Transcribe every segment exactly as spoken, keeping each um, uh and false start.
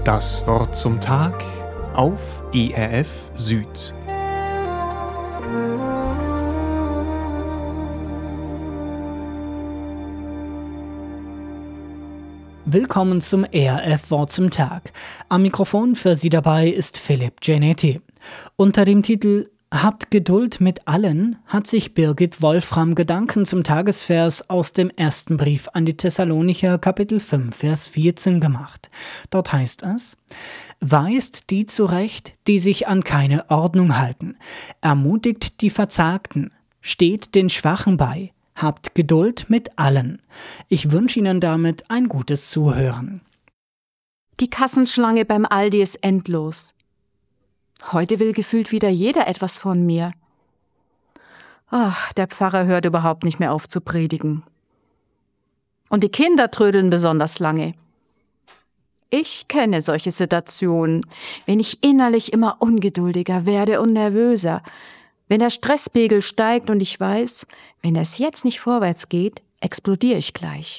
Das Wort zum Tag auf E R F Süd. Willkommen zum E R F Wort zum Tag. Am Mikrofon für Sie dabei ist Philipp Genetti. Unter dem Titel Habt Geduld mit allen hat sich Birgit Wolfram Gedanken zum Tagesvers aus dem ersten Brief an die Thessalonicher, Kapitel fünf, Vers vierzehn gemacht. Dort heißt es: Weist die zurecht, die sich an keine Ordnung halten, ermutigt die Verzagten, steht den Schwachen bei, habt Geduld mit allen. Ich wünsche Ihnen damit ein gutes Zuhören. Die Kassenschlange beim Aldi ist endlos. Heute will gefühlt wieder jeder etwas von mir. Ach, der Pfarrer hört überhaupt nicht mehr auf zu predigen. Und die Kinder trödeln besonders lange. Ich kenne solche Situationen, wenn ich innerlich immer ungeduldiger werde und nervöser, wenn der Stresspegel steigt und ich weiß, wenn es jetzt nicht vorwärts geht, explodiere ich gleich.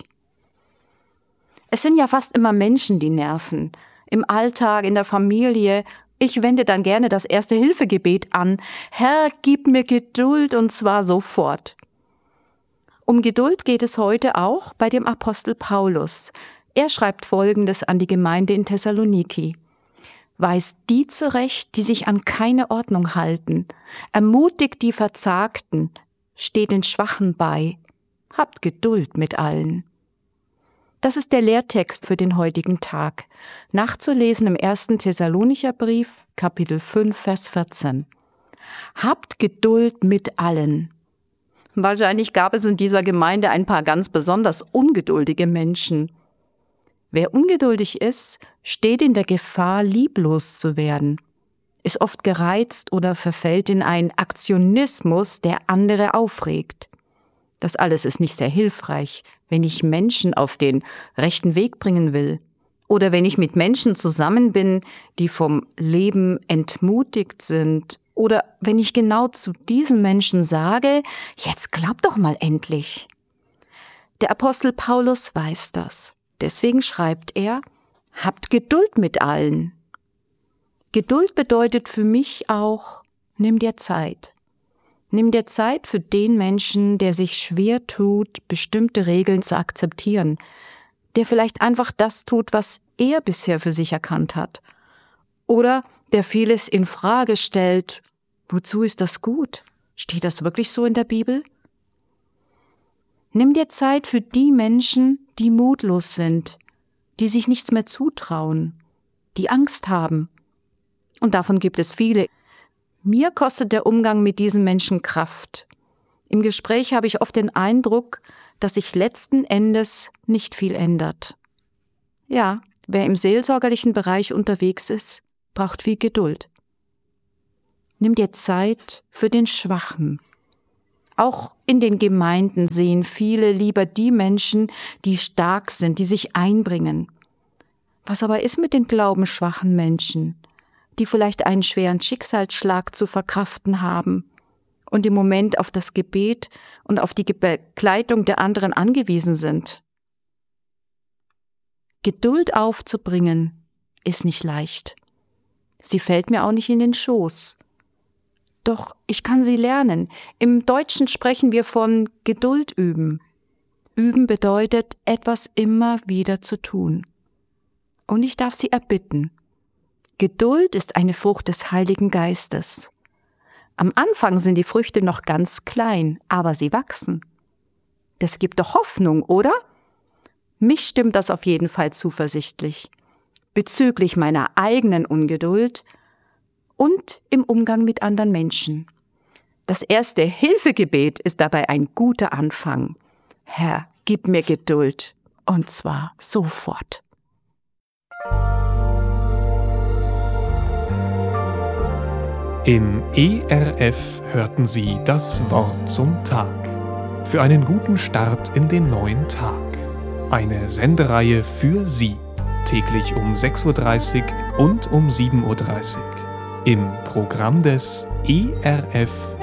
Es sind ja fast immer Menschen, die nerven. Im Alltag, in der Familie. Ich wende dann gerne das Erste-Hilfe-Gebet an. Herr, gib mir Geduld und zwar sofort. Um Geduld geht es heute auch bei dem Apostel Paulus. Er schreibt Folgendes an die Gemeinde in Thessaloniki. Weist die zurecht, die sich an keine Ordnung halten. Ermutigt die Verzagten. Steht den Schwachen bei. Habt Geduld mit allen. Das ist der Lehrtext für den heutigen Tag. Nachzulesen im ersten Thessalonicher Brief, Kapitel fünf, Vers vierzehn. Habt Geduld mit allen. Wahrscheinlich gab es in dieser Gemeinde ein paar ganz besonders ungeduldige Menschen. Wer ungeduldig ist, steht in der Gefahr, lieblos zu werden, ist oft gereizt oder verfällt in einen Aktionismus, der andere aufregt. Das alles ist nicht sehr hilfreich, wenn ich Menschen auf den rechten Weg bringen will oder wenn ich mit Menschen zusammen bin, die vom Leben entmutigt sind oder wenn ich genau zu diesen Menschen sage, jetzt glaub doch mal endlich. Der Apostel Paulus weiß das. Deswegen schreibt er, habt Geduld mit allen. Geduld bedeutet für mich auch, nimm dir Zeit. Nimm dir Zeit für den Menschen, der sich schwer tut, bestimmte Regeln zu akzeptieren, der vielleicht einfach das tut, was er bisher für sich erkannt hat. Oder der vieles in Frage stellt, wozu ist das gut? Steht das wirklich so in der Bibel? Nimm dir Zeit für die Menschen, die mutlos sind, die sich nichts mehr zutrauen, die Angst haben. Und davon gibt es viele. Mir kostet der Umgang mit diesen Menschen Kraft. Im Gespräch habe ich oft den Eindruck, dass sich letzten Endes nicht viel ändert. Ja, wer im seelsorgerlichen Bereich unterwegs ist, braucht viel Geduld. Nimm dir Zeit für den Schwachen. Auch in den Gemeinden sehen viele lieber die Menschen, die stark sind, die sich einbringen. Was aber ist mit den glaubensschwachen Menschen, die vielleicht einen schweren Schicksalsschlag zu verkraften haben und im Moment auf das Gebet und auf die Begleitung der anderen angewiesen sind? Geduld aufzubringen ist nicht leicht. Sie fällt mir auch nicht in den Schoß. Doch ich kann sie lernen. Im Deutschen sprechen wir von Geduld üben. Üben bedeutet, etwas immer wieder zu tun. Und ich darf sie erbitten. Geduld ist eine Frucht des Heiligen Geistes. Am Anfang sind die Früchte noch ganz klein, aber sie wachsen. Das gibt doch Hoffnung, oder? Mich stimmt das auf jeden Fall zuversichtlich. Bezüglich meiner eigenen Ungeduld und im Umgang mit anderen Menschen. Das erste Hilfegebet ist dabei ein guter Anfang. Herr, gib mir Geduld, und zwar sofort. Im E R F hörten Sie das Wort zum Tag. Für einen guten Start in den neuen Tag. Eine Sendereihe für Sie. Täglich um sechs Uhr dreißig und um sieben Uhr dreißig. Im Programm des E R F